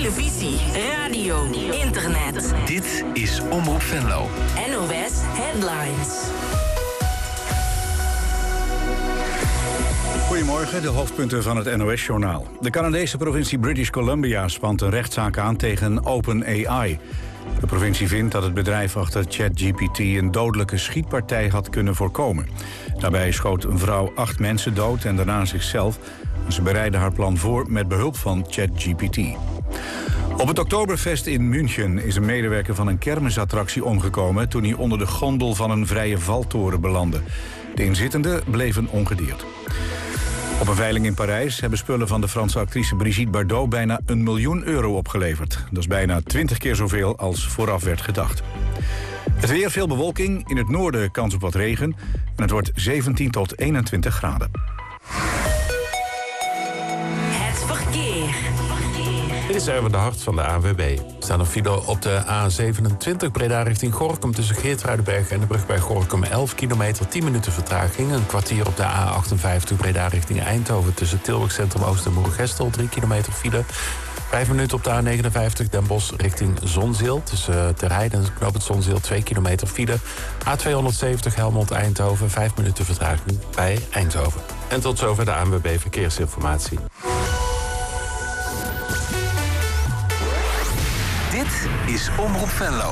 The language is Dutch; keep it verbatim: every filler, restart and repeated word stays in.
televisie, radio, internet. Dit is Omroep Venlo. N O S Headlines. Goedemorgen, de hoofdpunten van het N O S-journaal. De Canadese provincie British Columbia spant een rechtszaak aan tegen OpenAI. De provincie vindt dat het bedrijf achter ChatGPT een dodelijke schietpartij had kunnen voorkomen. Daarbij schoot een vrouw acht mensen dood en daarna zichzelf. Ze bereidde haar plan voor met behulp van ChatGPT. Op het Oktoberfest in München is een medewerker van een kermisattractie omgekomen toen hij onder de gondel van een vrije valtoren belandde. De inzittenden bleven ongedeerd. Op een veiling in Parijs hebben spullen van de Franse actrice Brigitte Bardot bijna een miljoen euro opgeleverd. Dat is bijna twintig keer zoveel als vooraf werd gedacht. Het weer, veel bewolking, in het noorden kans op wat regen en het wordt zeventien tot eenentwintig graden. Het verkeer. Dit is even de hart van de A N W B. Er staan een file op de A zevenentwintig Breda richting Gorinchem tussen Geertruidenberg en de brug bij Gorinchem elf kilometer, tien minuten vertraging. Een kwartier op de A achtenvijftig Breda richting Eindhoven tussen Tilburg Centrum Oost en Moergestel, drie kilometer file. Vijf minuten op de A negenenvijftig Den Bosch richting Zonzeel tussen Ter Heide en Knoop het Zonzeel, twee kilometer file. A tweehonderdzeventig Helmond Eindhoven, vijf minuten vertraging bij Eindhoven. En tot zover de A N W B Verkeersinformatie. Dit is Omroep Venlo.